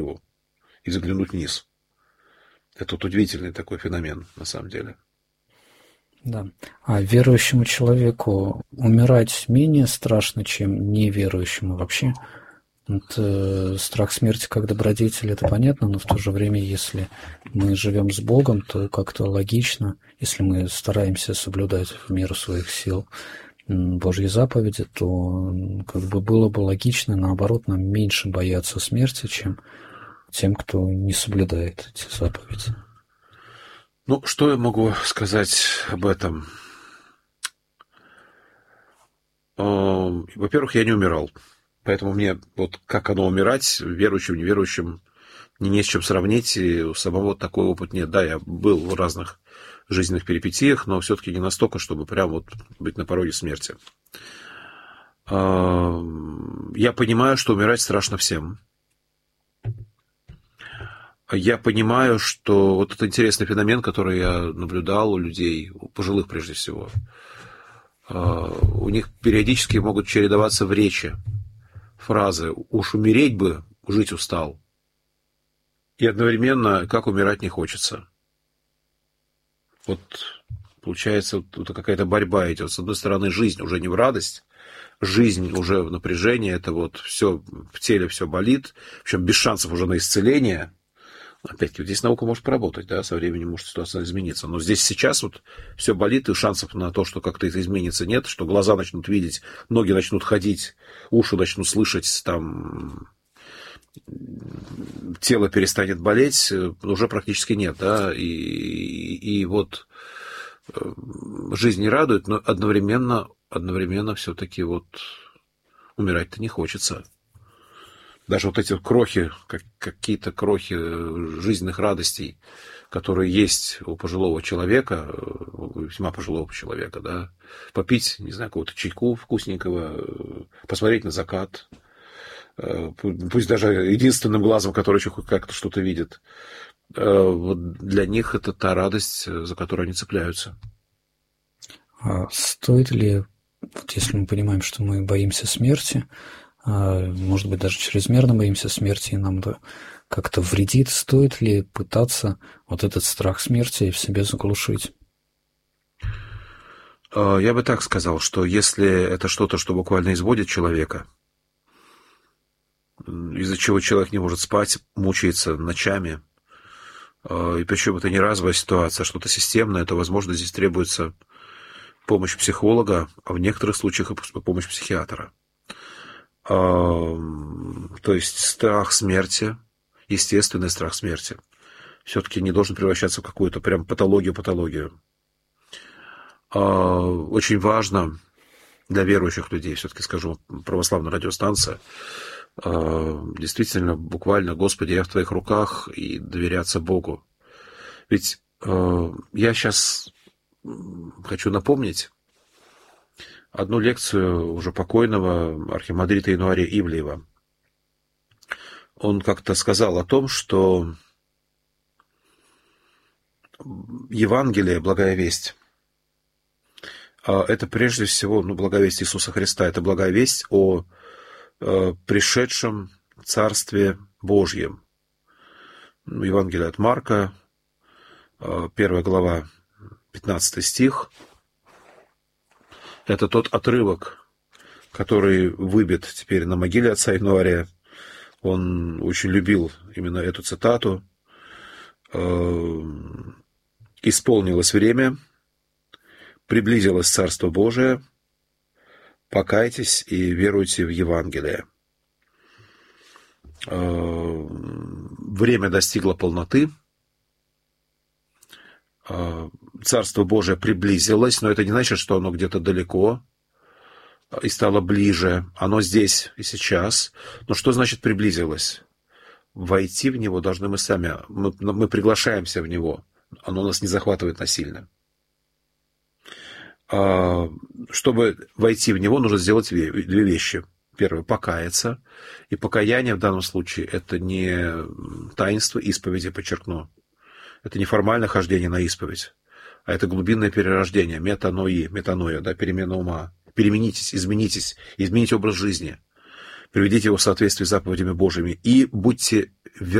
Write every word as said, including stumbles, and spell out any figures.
и заглянуть вниз. Это вот удивительный такой феномен, на самом деле. Да. А верующему человеку умирать менее страшно, чем неверующему вообще? Вот, э, страх смерти как добродетель, это понятно, но в то же время, если мы живем с Богом, то как-то логично, если мы стараемся соблюдать в меру своих сил Божьи заповеди, то как бы было бы логично, наоборот, нам меньше бояться смерти, чем тем, кто не соблюдает эти заповеди. Ну, что я могу сказать об этом? Во-первых, я не умирал. Поэтому мне, вот как оно умирать, верующим, неверующим, не, не с чем сравнить, и у самого такой опыт нет. Да, я был в разных жизненных перипетиях, но все-таки не настолько, чтобы прям вот быть на пороге смерти. Я понимаю, что умирать страшно всем. Я понимаю, что вот это интересный феномен, который я наблюдал у людей, у пожилых прежде всего. У них периодически могут чередоваться в речи фразы «уж умереть бы, жить устал». И одновременно «как умирать не хочется». Вот получается, вот какая-то борьба идет. С одной стороны, жизнь уже не в радость, жизнь уже в напряжении, это вот все в теле все болит, причем без шансов уже на исцеление. Опять-таки, здесь наука может поработать, да, со временем может ситуация измениться. Но здесь сейчас вот все болит, и шансов на то, что как-то это изменится, нет, что глаза начнут видеть, ноги начнут ходить, уши начнут слышать, там, тело перестанет болеть, уже практически нет, да, и, и, и вот жизнь не радует, но одновременно, одновременно все-таки вот умирать-то не хочется. Даже вот эти крохи, как, какие-то крохи жизненных радостей, которые есть у пожилого человека, у весьма пожилого человека, да, попить, не знаю, какого-то чайку вкусненького, посмотреть на закат, пусть даже единственным глазом, который еще как-то что-то видит, вот для них это та радость, за которую они цепляются. А стоит ли, вот если мы понимаем, что мы боимся смерти, может быть, даже чрезмерно боимся смерти, и нам это как-то вредит, стоит ли пытаться вот этот страх смерти в себе заглушить? Я бы так сказал, что если это что-то, что буквально изводит человека, из-за чего человек не может спать, мучается ночами, и причем это не разовая ситуация, а что-то системное, то, возможно, здесь требуется помощь психолога, а в некоторых случаях и помощь психиатра. То есть страх смерти, естественный страх смерти, все-таки не должен превращаться в какую-то прям патологию-патологию. Очень важно для верующих людей, все-таки скажу, православная радиостанция, действительно, буквально, Господи, я в Твоих руках, и доверяться Богу. Ведь я сейчас хочу напомнить одну лекцию уже покойного архимандрита Януария Ивлеева. Он как-то сказал о том, что Евангелие, благая весть, это прежде всего, ну, благая весть Иисуса Христа, это благая весть о пришедшем Царстве Божьем. Евангелие от Марка, первая глава, пятнадцатый стих. Это тот отрывок, который выбит теперь на могиле отца Януария. Он очень любил именно эту цитату. «Исполнилось время, приблизилось Царство Божие, покайтесь и веруйте в Евангелие». Время достигло полноты, Царство Божие приблизилось, но это не значит, что оно где-то далеко и стало ближе. Оно здесь и сейчас. Но что значит приблизилось? Войти в него должны мы сами. Мы, мы приглашаемся в него. Оно нас не захватывает насильно. Чтобы войти в него, нужно сделать две вещи. Первое — покаяться. И покаяние в данном случае — это не таинство исповеди, подчеркну. Это не формальное хождение на исповедь, а это глубинное перерождение, метанои, метаноя, да, перемена ума. Переменитесь, изменитесь, измените образ жизни. приведите его в соответствие с заповедями Божьими и будьте